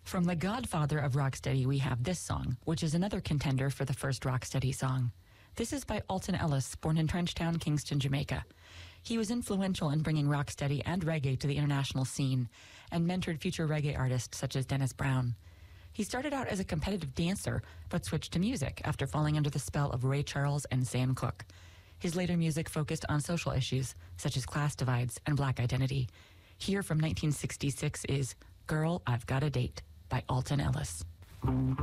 From the godfather of rocksteady, we have this song, which is another contender for the first rocksteady song. This is by Alton Ellis, born in Trenchtown, Kingston, Jamaica. He was influential in bringing rocksteady and reggae to the international scene and mentored future reggae artists such as Dennis Brown. He started out as a competitive dancer, but switched to music after falling under the spell of Ray Charles and Sam Cooke. His later music focused on social issues, such as class divides and black identity. Here from 1966 is Girl, I've Got a Date by Alton Ellis.